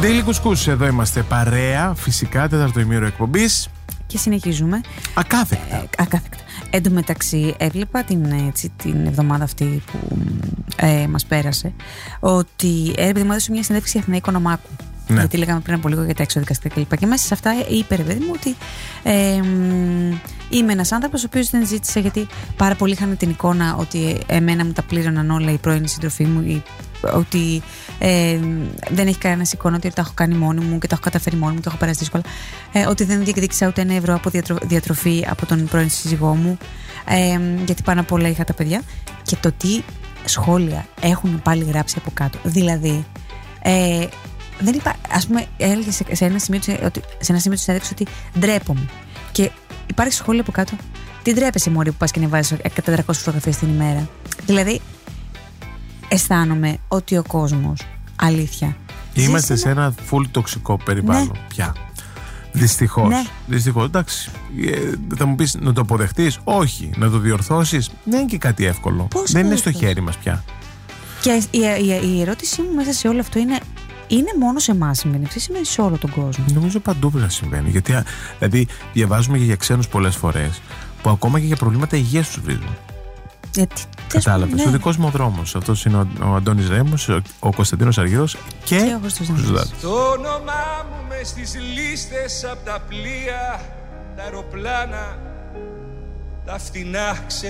Daily Κουσκούς, εδώ είμαστε παρέα. Φυσικά, τέταρτο ημίωρο εκπομπής. Και συνεχίζουμε. Ακάθεκτα. Εν τω μεταξύ, έβλεπα την εβδομάδα αυτή που μας πέρασε ότι μου έδωσε μια συνέντευξη Αθηνά Οικονομάκου. Ναι. Γιατί λέγαμε πριν από λίγο για τα εξοδικαστικά κλπ. Και μέσα σε αυτά είπε, ρε παιδί μου, ότι είμαι ένας άνθρωπος ο οποίος δεν ζήτησε, γιατί πάρα πολλοί είχαν την εικόνα ότι εμένα μου τα πλήρωναν όλα οι πρώην σύντροφοί μου, ότι δεν έχει κανένα εικόνα ότι τα έχω κάνει μόνη μου και τα έχω καταφέρει μόνη μου, το έχω περάσει δύσκολα, ότι δεν διεκδίκησα ούτε ένα ευρώ από διατροφή από τον πρώην σύζυγό μου, γιατί πάνω απ' όλα είχα τα παιδιά. Και το τι σχόλια έχουν πάλι γράψει από κάτω. Δηλαδή, δεν είπα, ας πούμε, έλεγε σε ένα σημείο της συνέντευξης ότι ντρέπομαι. Και υπάρχει σχόλιο από κάτω. Τι ντρέπεσαι, μωρή, που πας και ανεβάζεις 400 φωτογραφίες την ημέρα. Δηλαδή, αισθάνομαι ότι ο κόσμος, αλήθεια, είμαστε σε ένα full τοξικό περιβάλλον. Ναι. Πια. Δυστυχώς. Ναι. Δυστυχώς. Εντάξει. Θα μου πεις να το αποδεχτείς. Όχι. Να το διορθώσεις. Δεν είναι και κάτι εύκολο. Πώς δεν είναι στο χέρι μας πια. Και η ερώτησή μου μέσα σε όλο αυτό είναι μόνο σε εμάς συμβαίνει, συμβαίνει σε όλο τον κόσμο. Νομίζω παντού πρέπει να συμβαίνει. Γιατί δηλαδή διαβάζουμε και για ξένους πολλές φορές που ακόμα και για προβλήματα υγείας τους βρίζουν. Κατάλαβες. Ναι. Ο δικός μου ο δρόμος. Αυτός είναι ο Αντώνης Ρέμος, ο Κωνσταντίνος Αργυρός και ο Χρήστος. Το όνομά μου μες στις λίστες απ' τα πλοία, τα αεροπλάνα, τα φτηνά